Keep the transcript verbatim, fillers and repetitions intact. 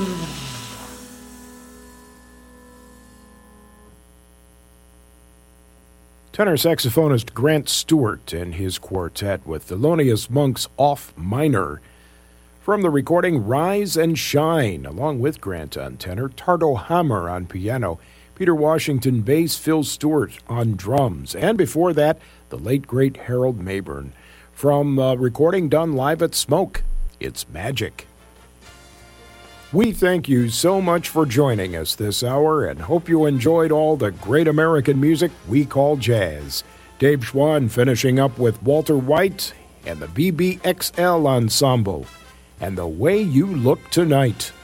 Tenor saxophonist Grant Stewart and his quartet with Thelonious Monk's Off Minor. From the recording Rise and Shine, along with Grant on tenor, Tardo Hammer on piano, Peter Washington bass, Phil Stewart on drums, and before that, the late great Harold Mayburn. From a recording done live at Smoke, It's Magic. We thank you so much for joining us this hour and hope you enjoyed all the great American music we call jazz. Dave Schwann finishing up with Walter White and the B B X L Ensemble and The Way You Look Tonight.